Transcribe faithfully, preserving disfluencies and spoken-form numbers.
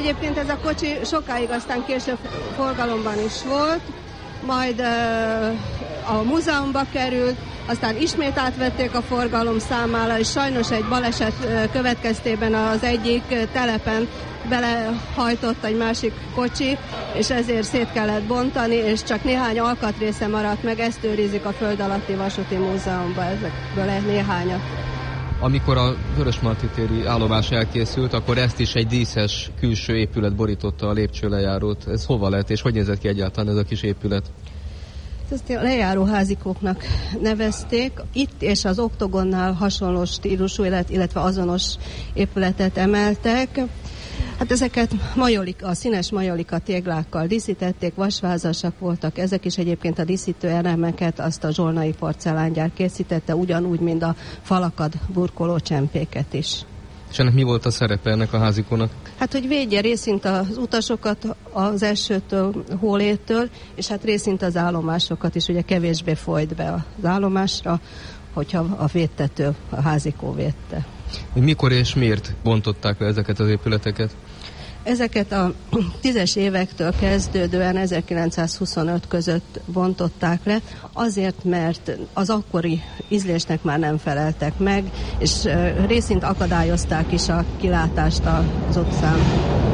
Egyébként ez a kocsi sokáig, aztán később forgalomban is volt, majd a múzeumba került, aztán ismét átvették a forgalom számára, és sajnos egy baleset következtében az egyik telepen belehajtott egy másik kocsi, és ezért szét kellett bontani, és csak néhány alkatrésze maradt meg, ezt őrizik a Föld Alatti Vasúti Múzeumban, ezekből néhányat. Amikor a Vörösmarty téri állomás elkészült, akkor ezt is egy díszes külső épület borította a lépcsőlejárót. Ez hova lett, és hogy nézett ki egyáltalán ez a kis épület? Ezt a lejáróházikóknak nevezték. Itt és az Oktogonnál hasonló stílusú, illetve azonos épületet emeltek. Hát ezeket majolika, a színes majolika téglákkal díszítették, vasvázasak voltak. Ezek is egyébként a díszítő elemeket azt a zsolnai porcelángyár készítette, ugyanúgy, mint a falakat burkoló csempéket is. És ennek mi volt a szerepe ennek a házikónak? Hát, hogy védje részint az utasokat az esőtől, hólétől, és hát részint az állomásokat is, ugye kevésbé folyt be az állomásra, hogyha a védtető, a házikó védte. Mikor és miért bontották le ezeket az épületeket? Ezeket a tízes évektől kezdődően ezerkilencszázhuszonöt között bontották le, azért, mert az akkori ízlésnek már nem feleltek meg, és részint akadályozták is a kilátást az utcán.